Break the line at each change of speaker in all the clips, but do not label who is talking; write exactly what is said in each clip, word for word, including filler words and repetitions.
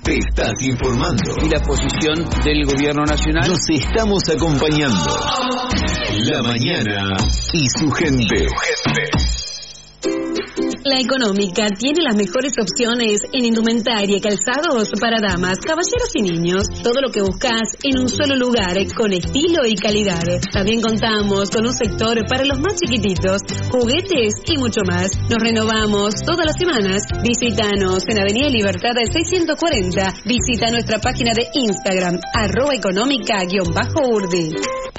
te estás informando.
Y la posición del gobierno nacional.
Nos estamos acompañando. La mañana y su gente.
La Económica tiene las mejores opciones en indumentaria y calzados para damas, caballeros y niños. Todo lo que buscas en un solo lugar, con estilo y calidad. También contamos con un sector para los más chiquititos, juguetes y mucho más. Nos renovamos todas las semanas. Visítanos en Avenida Libertad seiscientos cuarenta. Visita nuestra página de Instagram, arroba económica-urdi.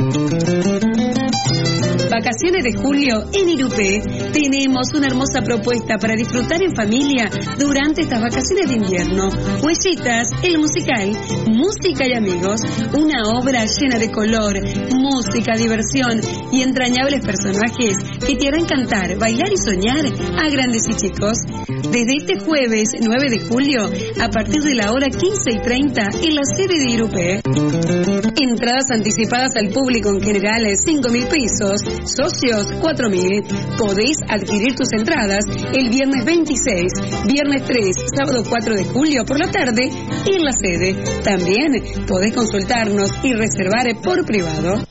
Vacaciones de julio en Irupé. Tenemos una hermosa propuesta para disfrutar en familia durante estas vacaciones de invierno. Huellitas, el musical, música y amigos. Una obra llena de color, música, diversión y entrañables personajes que te harán cantar, bailar y soñar a grandes y chicos. Desde este jueves nueve de julio, a partir de la hora quince y treinta, en la sede de Irupé. Entradas anticipadas al público en general, cinco mil pesos. Socios, cuatro mil. Podéis adquirir tus entradas el viernes veintiséis, viernes tres, sábado cuatro de julio por la tarde en la sede. También podéis consultarnos y reservar por privado.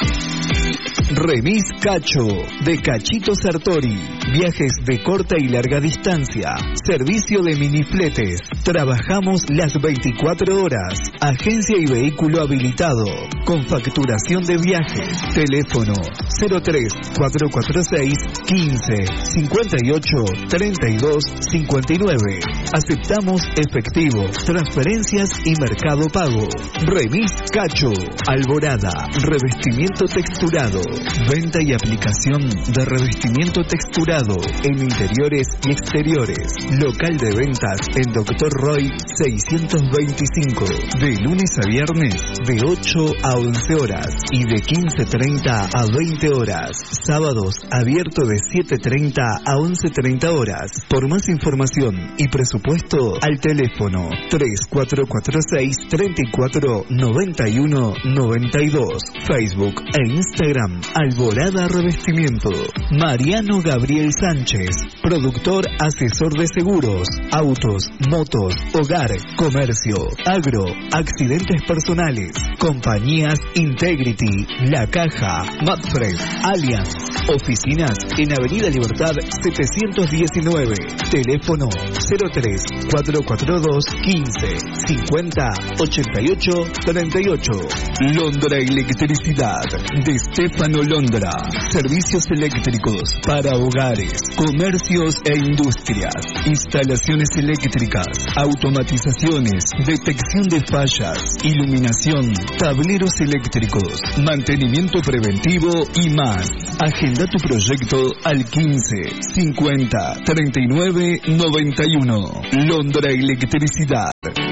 Remis Cacho, de Cachito Sartori. Viajes de corta y larga distancia. Servicio de minifletes. Trabajamos las veinticuatro horas. Agencia y vehículo habilitado. Con facturación de viajes. Teléfono cero tres, cuatro cuatro seis, quince, cincuenta y ocho, treinta y dos, cincuenta y nueve. Aceptamos efectivo, transferencias y mercado pago. Remis Cacho. Alborada. Revestimiento texturado. Venta y aplicación de revestimiento texturado en interiores y exteriores. Local de ventas en Doctor Roy seiscientos veinticinco. De lunes a viernes de ocho a once horas y de quince treinta a veinte horas. Sábados abierto de siete treinta a once treinta horas. Por más información y presupuesto al teléfono tres cuatro cuatro seis, treinta y cuatro, noventa y uno, noventa y dos. Facebook e Instagram Alborada Revestimiento. Mariano Gabriel Sánchez, productor asesor de seguros, autos, motos, hogar, comercio, agro, accidentes personales, compañías Integrity, La Caja, Mapfred, Allianz. Oficinas en Avenida Libertad setecientos diecinueve. Teléfono cero tres, cuatro cuatro dos, quince, cincuenta, ochenta y ocho, treinta y ocho. Londra Electricidad, de Stefano Londra. Servicios eléctricos para hogares, comercios e industrias. Instalaciones eléctricas, automatizaciones, detección de fallas, iluminación, tableros eléctricos, mantenimiento preventivo y más. Agenda tu proyecto al quince, cincuenta, treinta y nueve, noventa y uno. Londra Electricidad.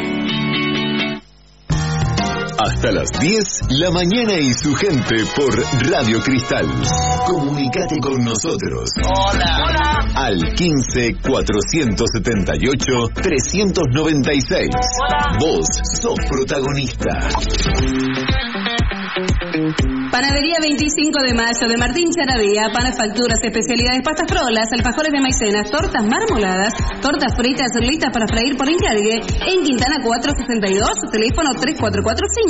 Hasta las diez, la mañana y su gente por Radio Cristal. Comunicate con nosotros.
Hola. Hola.
Al quince, cuatrocientos setenta y ocho, trescientos noventa y seis.
Hola.
Vos sos protagonista.
Panadería veinticinco de mayo de Martín Charadía, panes, facturas, especialidades, pastas frolas, alfajores de maicena, tortas marmoladas, tortas fritas listas para freír por encargue, en Quintana cuatrocientos sesenta y dos, teléfono tres cuatro cuatro cinco.